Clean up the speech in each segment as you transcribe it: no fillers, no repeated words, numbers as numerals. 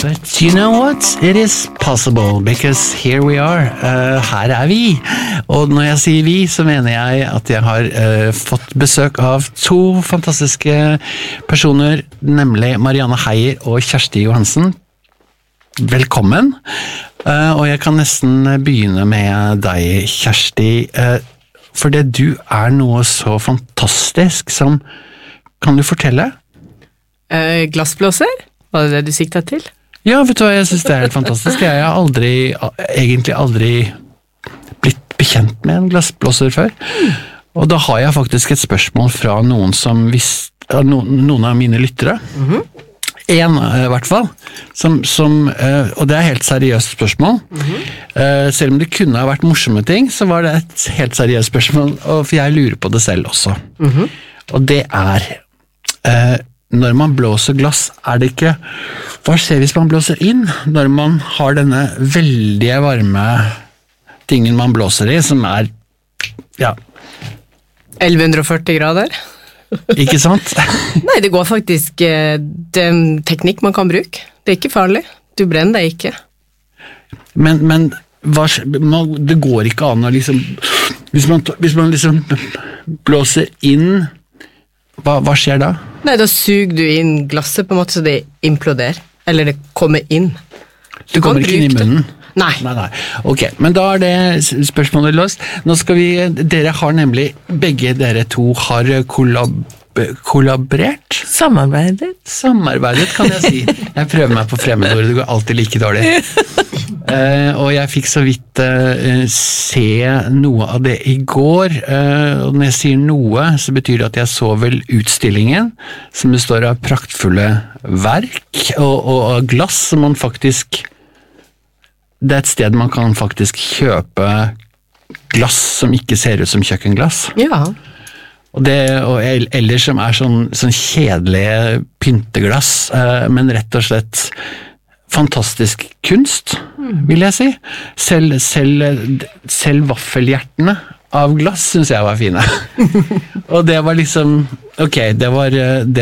But you know what? It is possible, because here we are. Her vi. Og når jeg sier vi, så mener jeg at jeg har fått besøk av to fantastiske personer, nemlig Marianne Heier og Kjersti Johansen. Velkommen. Og jeg kan nesten begynne med deg, Kjersti, for det du noe så fantastisk som, kan du fortelle? Glassblåser? Var det du siktet til? Ja, vet du hva, jeg synes det helt fantastisk. Jeg har egentlig aldri blitt bekjent med en glassblåser før. Og da har jeg faktisk et spørsmål fra noen noen av mine lyttere. En i hvert fall, og det helt seriøst spørsmål. Selv om det kunne ha vært morsomme ting, så var det et helt seriøst spørsmål, for jeg lurer på det selv også. Og det når man blåser glass, det ikke hva skjer hvis man blåser inn når man har denne veldige varme tingen man blåser i, som ja 1140 grader. Ikke sant? Nei, det går faktisk det en teknikk man kan bruke. Det ikke farlig. Du brenner deg ikke. Men det går ikke an å liksom hvis man liksom blåser inn hva skjer da? Nei, da suger du inn glasset på en måte så det imploderer, eller det kommer inn. Det kommer ikke inn i munnen? Nei. Ok, men da det spørsmålet løst. Nå skal dere har nemlig, begge dere to har kollaborert? Samarbeidet, kan jeg si. Jeg prøver meg på fremmedord, det går alltid like dårlig. Og jeg fikk så vidt se noe av det i går, og når jeg sier noe, så betyr det at jeg så vel utstillingen, som består av praktfulle verk og glass, som man faktisk det et sted man kan faktisk kjøpe glass som ikke ser ut som kjøkkenglass. Ja. Og eller som sånn kjedelige pynteglass, men rett og slett fantastisk kunst, vil jeg si. Selv vaffelhjertene av glass synes jeg var fine. Og det var liksom, ok, det var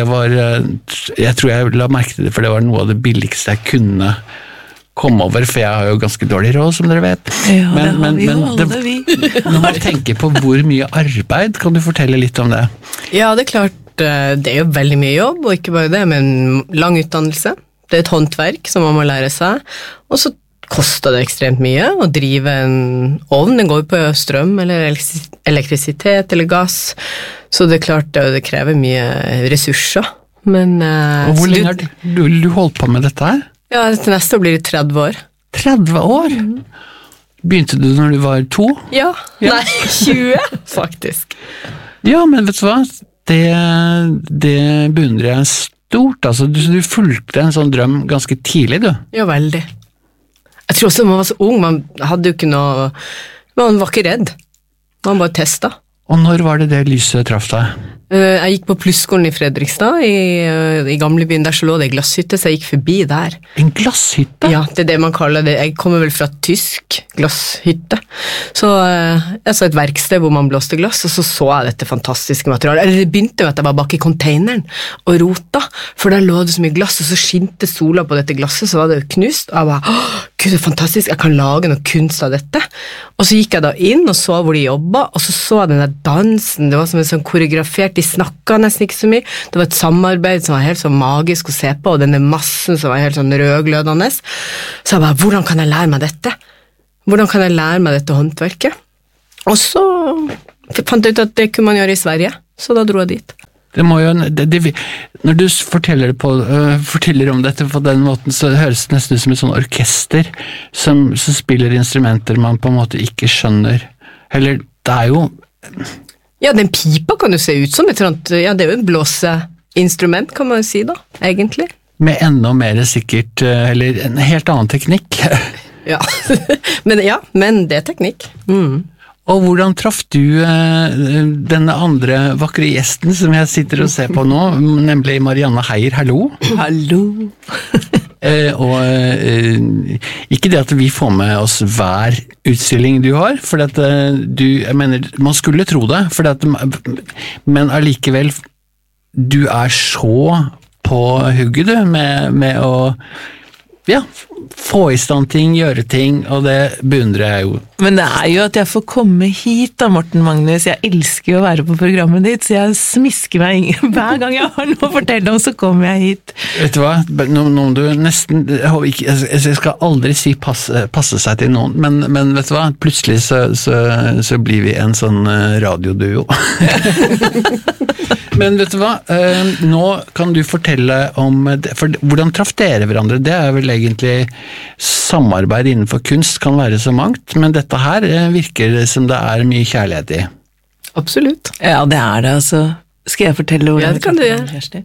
jeg tror jeg la merke til det, for det var noe av det billigste jeg kunne komme over, for jeg har jo ganske dårlig råd, som dere vet. Ja, men vi. Når man tenker på hvor mye arbeid, kan du fortelle litt om det? Ja, det klart, det jo veldig mye jobb, og ikke bare det, men lang utdannelse. Det et håndverk som man må lære seg, og så koster det ekstremt mye å drive en ovn. Den går på strøm, eller elektrisitet, eller gass, så det klart, det krever mye ressurser. Men, og hvor lenge har du holdt på med dette her? Ja, til neste år blir det 30 år. 30 år? Begynte du når du var 2? Ja. Nei, 20 faktisk. Ja, men vet du hva? Det beundrer jeg stort, altså. Du fulgte en sånn drøm ganske tidlig, du. Ja, veldig. Jeg tror også man var så ung, man hadde jo ikke noe, man var ikke redd. Man bare testet. Og når var det lyset traff deg? Jeg gikk på Plusskolen i Fredrikstad, i gamlebyen, der så lå det en glasshytte, så jeg gikk forbi der. En glasshytte? Ja, det det man kaller det. Jeg kommer vel fra tysk glasshytte. Så jeg så et verksted hvor man blåste glass, og så jeg dette fantastiske materialet. Eller det begynte med at jeg var bak i containeren og rota, for der lå det så mye glass, og så skinte sola på dette glasset, så var det jo knust, og jeg bare, Gud, det er fantastisk, jeg kan lage noe kunst av dette. Og så gikk jeg da inn og så hvor de jobbet, og så jeg denne dansen, det var som en sånn koreografert, de snakket nesten ikke så mye, det var et samarbeid som var helt så magisk å se på, og denne massen som var helt sånn rødglødende, så jeg bare, hvordan kan jeg lære meg dette? Hvordan kan jeg lære meg dette håndverket? Og så fant jeg ut at det kunne man gjøre i Sverige, så da dro jeg dit. Det må jo, når du forteller om dette på den måten, så høres det nesten ut som et sånn orkester som spiller instrumenter man på en måte ikke skjønner. Eller det jo Ja, den pipa kan jo se ut som et sånt, ja, det jo en blåseinstrument, kan man jo si da, egentlig. Med enda mer sikkert, eller en helt annen teknikk. Ja, men det teknikk. Og hvordan traff du denne andre vakre gjesten som jeg sitter og ser på nå, nemlig Marianne Heier, hallo? Hallo! Og ikke det at vi får med oss hver utstilling du har, for at jeg mener, man skulle tro det, men allikevel, du så på hugget du, med å ja, få i stand ting, gjøre ting, og det beundrer jeg jo. Men det jo at jeg får komme hit da, Morten Magnus. Jeg elsker jo å være på programmet ditt, så jeg smisker meg hver gang jeg har noe å fortelle om, så kommer jeg hit. Vet du hva? Nå du nesten, jeg skal aldri si passe seg til noen, men vet du hva? Plutselig så blir vi en sånn radioduo. Men vet du hva? Nå kan du fortelle om, for hvordan traff dere hverandre? Det vel egentlig samarbeid innenfor kunst kan være så mangt, men dette her virker som det mye kjærlighet i. Absolutt. Ja, det det, altså. Skal jeg fortelle hvordan? Ja, det kan du gjøre.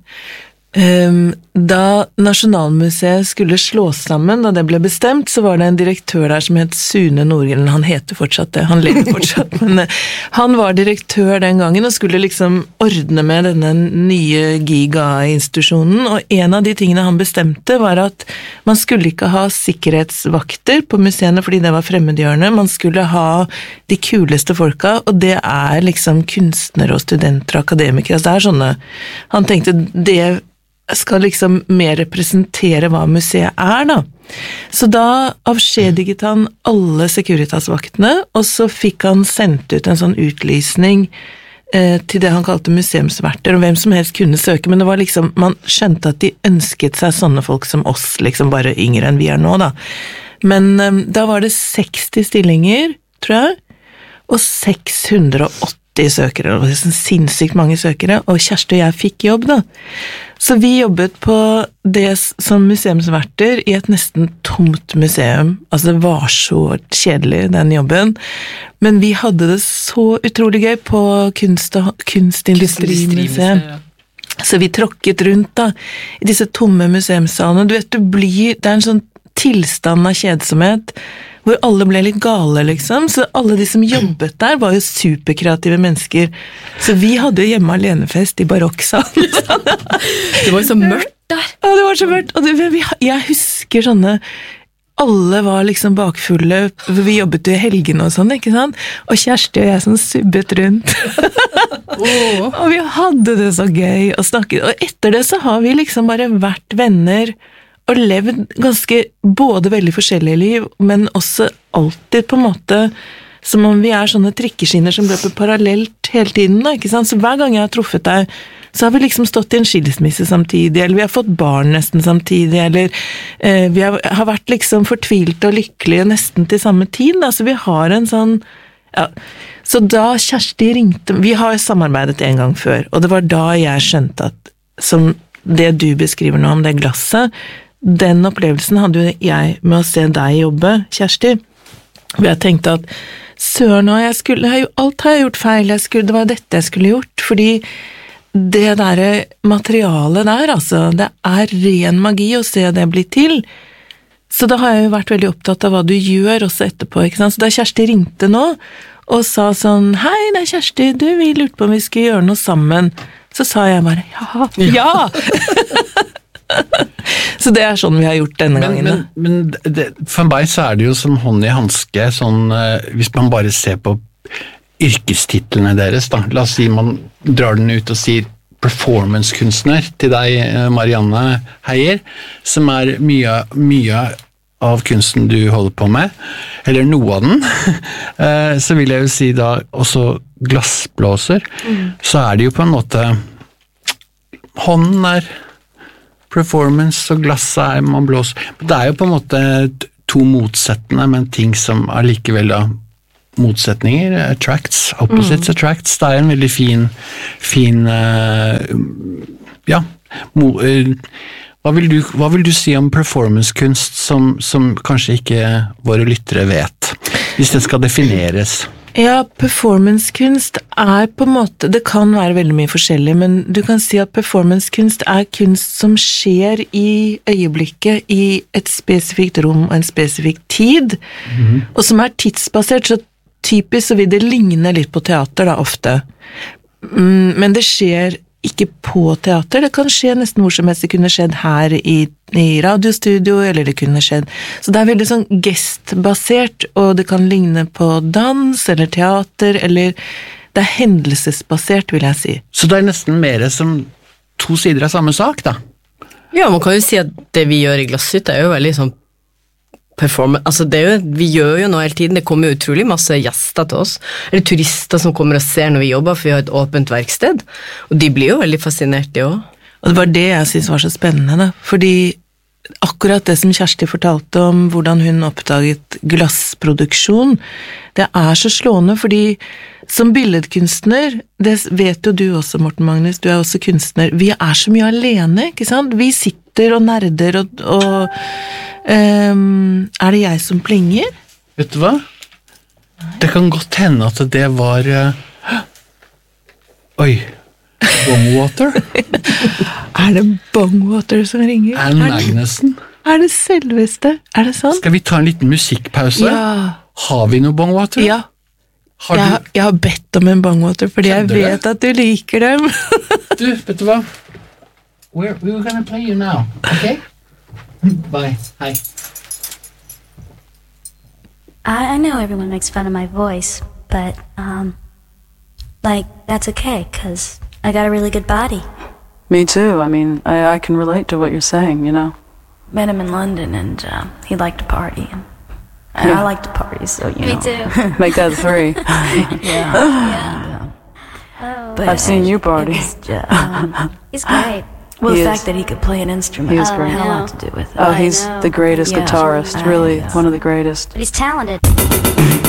Da Nasjonalmuseet skulle slås sammen, da det ble bestemt, så var det en direktør der som het Sune Nordgren. Han heter fortsatt det, han lever fortsatt, men han var direktør den gangen og skulle liksom ordne med denne nye giga-institusjonen, og en av de tingene han bestemte var at man skulle ikke ha sikkerhetsvakter på museene fordi det var fremmedgjørende, man skulle ha de kuleste folka, og det liksom kunstnere og studenter og akademikere, altså det sånne, han tenkte det skal liksom mer representere hva museet da. Så da avskjediget han alle Securitas-vaktene, og så fikk han sendt ut en sånn utlysning til det han kalte museumsverter, og hvem som helst kunne søke, men det var liksom, man skjønte at de ønsket seg sånne folk som oss, liksom bare yngre enn vi nå da. Men da var det 60 stillinger, tror jeg, og 680 søkere, og det var sinnssykt mange søkere, og Kjersti og jeg fikk jobb da. Så vi jobbet på det som museumsverter i et nesten tomt museum. Altså det var så kjedelig, den jobben. Men vi hadde det så utrolig gøy på Kunstindustrimuseet. Så vi tråkket rundt da, i disse tomme museumssalene. Du vet, det en sånn tilstand av kjedsomhet, hvor alle ble litt gale, liksom. Så alle de som jobbet der var jo superkreative mennesker. Så vi hadde jo hjemme alenefest i barokksalen. Det var jo så mørkt der. Ja, det var så mørkt. Og jeg husker sånne, alle var liksom bakfulle, vi jobbet jo i helgene og sånn, ikke sant? Og Kjersti og jeg sånn subbet rundt. Og vi hadde det så gøy og snakket. Og etter det så har vi liksom bare vært venner, og levd ganske både veldig forskjellige liv, men også alltid på en måte som om vi sånne trikkeskinner som løper parallelt hele tiden, da, ikke sant? Så hver gang jeg har truffet deg, så har vi liksom stått i en skilsmisse samtidig, eller vi har fått barn nesten samtidig, eller vi har vært liksom fortvilte og lykkelige nesten til samme tid, da, så vi har en sånn, ja. Så da Kjersti ringte, vi har samarbeidet en gang før, og det var da jeg skjønte at, som det du beskriver nå om det glasset, den opplevelsen hadde jo jeg med å se deg jobbe, Kjersti. Og jeg tenkte at søren, alt har jeg gjort feil, det var dette jeg skulle gjort, fordi det der materialet der, altså, det ren magi å se det bli til. Så da har jeg jo vært veldig opptatt av hva du gjør også etterpå, ikke sant? Så da Kjersti ringte nå, og sa sånn, hei, det Kjersti, vi lurte på om vi skulle gjøre noe sammen. Så sa jeg bare, ja! Så det sånn vi har gjort denne gangen. Men for meg så det jo som hånd i handske, sånn, hvis man bare ser på yrkestitlene deres, da. La oss si man drar den ut og sier performancekunstner til deg, Marianne Heier, som mye av kunsten du holder på med, eller noe av den, så vil jeg jo si da også glassblåser, så det jo på en måte hånden performance og glasset man blåser. Det jo på en måte to motsettende, men ting som likevel da motsetninger, attracts, opposites attracts. Det en veldig fin ja, hva vil du si om performancekunst som kanskje ikke våre lyttere vet, hvis det skal defineres? Ja, performancekunst på en måte, det kan være veldig mye forskjellig, men du kan si at performancekunst kunst som skjer i øyeblikket, i et spesifikt rom og en spesifikk tid, og som tidsbasert, så typisk så vil det ligne litt på teater da, ofte. Men det skjer ikke på teater, det kan skje nesten hvor som helst, det kunne skjedd her i radiostudio, eller det kunne skjedd, så det veldig sånn gestbasert, og det kan ligne på dans, eller teater, eller det hendelsesbasert, vil jeg si. Så det nesten mer som to sider av samme sak, da? Ja, man kan jo si at det vi gjør i Glasshytta er jo veldig sånn performance, altså vi gjør jo noe hele tiden, det kommer jo utrolig masse gjester til oss, eller turister som kommer og ser når vi jobber, for vi har et åpent verksted, og de blir jo veldig fascinert de også. Og det var det jeg synes var så spennende da, fordi akkurat det som Kjersti fortalte om hvordan hun oppdaget glassproduksjon, det er så slående, fordi som billedkunstner, det vet jo du også, Morten Magnus, du er også kunstner, vi er så mye alene, ikke sant? Vi sitter og nerder og er det jeg som plinger? Vet du hva? Det kan godt hende at det var Oi, Bongwater? Er det Bongwater som ringer? Er det Magnussen? Er det selveste? Er det sånn? Skal vi ta en liten musikkpause? Ja. Har vi noe Bongwater? Ja. Jeg har bedt om en Bongwater, fordi jeg vet at du liker dem. Du, vet du hva? We're gonna play you now, okay? Bye. Hi. I know everyone makes fun of my voice, but, that's okay, because I got a really good body. Me too. I mean, I can relate to what you're saying, you know. Met him in London, and he liked to party, and I like to party, so, you know. Me too. Make that 3. Yeah. But I've seen you party. He's great. Well, the fact that he could play an instrument has a lot to do with it. Oh, he's the greatest guitarist, really, one of the greatest. But he's talented.